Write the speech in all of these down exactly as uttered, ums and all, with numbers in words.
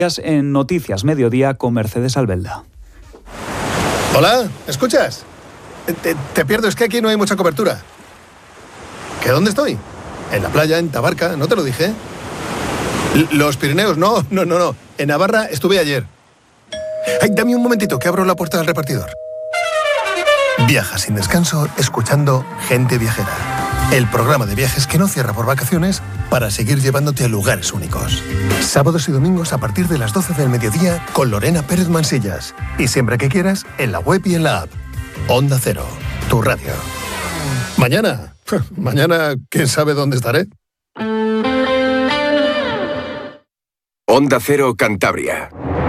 En Noticias Mediodía con Mercedes Albelda. Hola, ¿me escuchas? Te, te pierdo, es que aquí no hay mucha cobertura. ¿Que dónde estoy? En la playa, en Tabarca, ¿no te lo dije? L- Los Pirineos, no, no, no, no. En Navarra estuve ayer. Ay, dame un momentito, que abro la puerta del repartidor. Viaja sin descanso escuchando Gente Viajera. El programa de viajes que no cierra por vacaciones para seguir llevándote a lugares únicos. Sábados y domingos a partir de las doce del mediodía con Lorena Pérez Mansillas. Y siempre que quieras, en la web y en la app. Onda Cero, tu radio. Mañana, mañana, ¿quién sabe dónde estaré? Onda Cero Cantabria.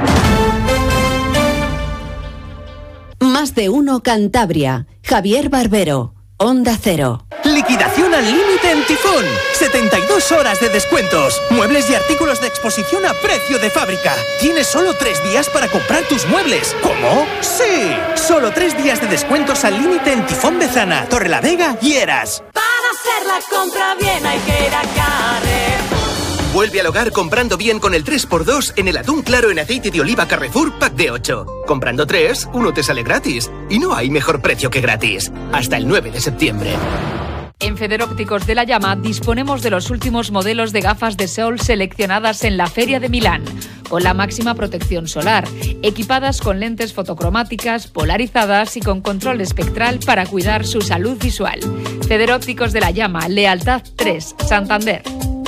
Más de uno Cantabria. Javier Barbero. Onda Cero. Liquidación al límite en Tifón. setenta y dos horas de descuentos. Muebles y artículos de exposición a precio de fábrica. Tienes solo tres días para comprar tus muebles. ¿Cómo? ¡Sí! Solo tres días de descuentos al límite en Tifón Bezana, Torrelavega y Eras. Para hacer la compra bien hay que ir a Carrefour. Vuelve al hogar comprando bien con el tres por dos en el atún claro en aceite de oliva Carrefour Pack de ocho. Comprando tres, uno te sale gratis. Y no hay mejor precio que gratis. Hasta el nueve de septiembre. En Federópticos de la Llama disponemos de los últimos modelos de gafas de sol seleccionadas en la Feria de Milán, con la máxima protección solar, equipadas con lentes fotocromáticas, polarizadas y con control espectral para cuidar su salud visual. Federópticos de la Llama, Lealtad tres, Santander.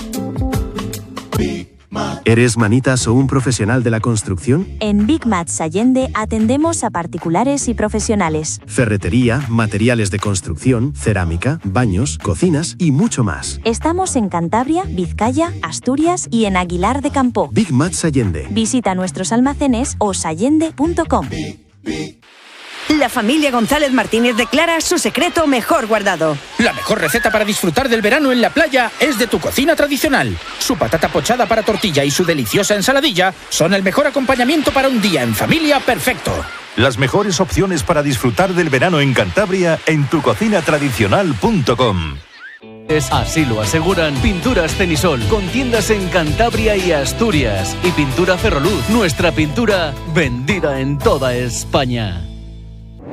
¿Eres manitas o un profesional de la construcción? En Big Mats Allende atendemos a particulares y profesionales. Ferretería, materiales de construcción, cerámica, baños, cocinas y mucho más. Estamos en Cantabria, Vizcaya, Asturias y en Aguilar de Campoo. Big Mats Allende. Visita nuestros almacenes o sallende punto com. La familia González Martínez declara su secreto mejor guardado. La mejor receta para disfrutar del verano en la playa es de Tu Cocina Tradicional. Su patata pochada para tortilla y su deliciosa ensaladilla son el mejor acompañamiento para un día en familia perfecto. Las mejores opciones para disfrutar del verano en Cantabria en tu cocina tradicional punto com. Así lo aseguran Pinturas Cenisol, con tiendas en Cantabria y Asturias. Y Pintura Ferroluz, nuestra pintura vendida en toda España.